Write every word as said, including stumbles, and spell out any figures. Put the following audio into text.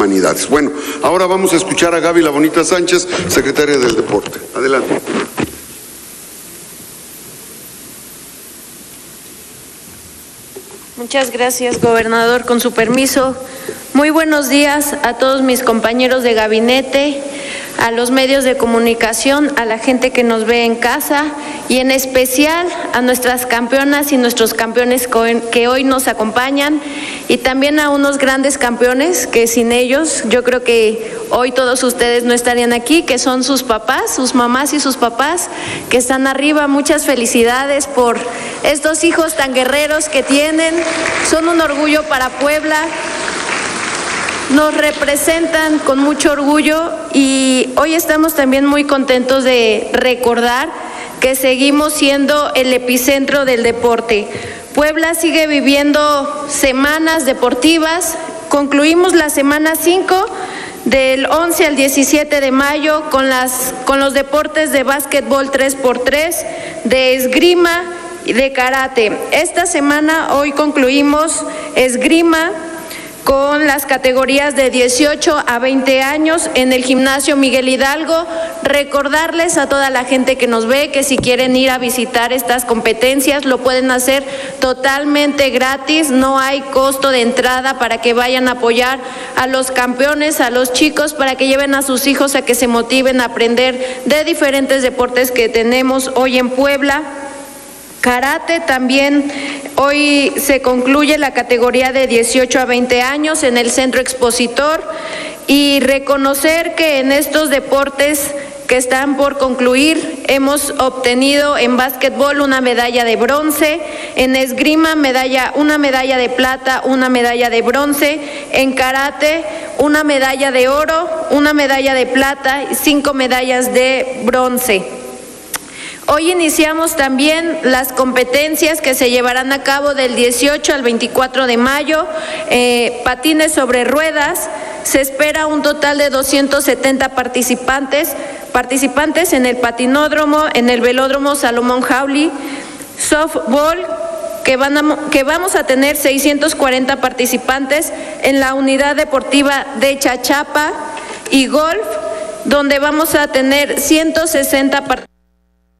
Humanidades. Bueno, ahora vamos a escuchar a Gaby La Bonita Sánchez, secretaria del Deporte. Adelante. Muchas gracias, gobernador. Con su permiso, muy buenos días a todos mis compañeros de gabinete, a los medios de comunicación, a la gente que nos ve en casa y en especial a nuestras campeonas y nuestros campeones que hoy nos acompañan y también a unos grandes campeones que sin ellos yo creo que hoy todos ustedes no estarían aquí, que son sus papás, sus mamás y sus papás que están arriba. Muchas felicidades por estos hijos tan guerreros que tienen, son un orgullo para Puebla. Nos representan con mucho orgullo y hoy estamos también muy contentos de recordar que seguimos siendo el epicentro del deporte. Puebla sigue viviendo semanas deportivas. Concluimos la semana cinco del once al diecisiete de mayo con, las, con los deportes de básquetbol tres por tres, de esgrima y de karate. Esta semana hoy concluimos esgrima con las categorías de dieciocho a veinte años en el gimnasio Miguel Hidalgo. Recordarles a toda la gente que nos ve que si quieren ir a visitar estas competencias lo pueden hacer totalmente gratis, no hay costo de entrada para que vayan a apoyar a los campeones, a los chicos, para que lleven a sus hijos a que se motiven a aprender de diferentes deportes que tenemos hoy en Puebla. Karate también, hoy se concluye la categoría de dieciocho a veinte años en el Centro Expositor y reconocer que en estos deportes que están por concluir hemos obtenido en básquetbol una medalla de bronce, en esgrima medalla, una medalla de plata, una medalla de bronce, en karate una medalla de oro, una medalla de plata y cinco medallas de bronce. Hoy iniciamos también las competencias que se llevarán a cabo del dieciocho al veinticuatro de mayo, eh, patines sobre ruedas. Se espera un total de doscientos setenta participantes, participantes en el patinódromo, en el velódromo Salomón Jauli, softball, que, van a, que vamos a tener seiscientos cuarenta participantes en la unidad deportiva de Chachapa, y golf, donde vamos a tener ciento sesenta participantes